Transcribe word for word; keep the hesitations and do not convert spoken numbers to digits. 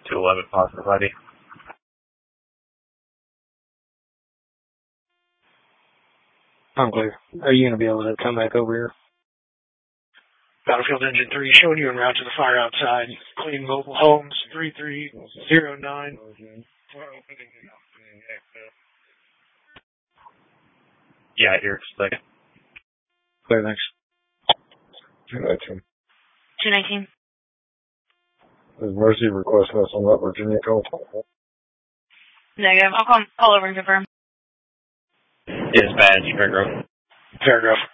two eleven positive I D. I'm clear. Are you going to be able to come back over here? Battlefield Engine three, showing you en route to the fire outside. Clean Mobile Homes, three three zero nine. Yeah, here, second. Clear, thanks. two nineteen. two nineteen. Is Mercy requesting us on that Virginia call? Negative. I'll call, call over and confirm. Dispatch, Paragraph. Paragraph.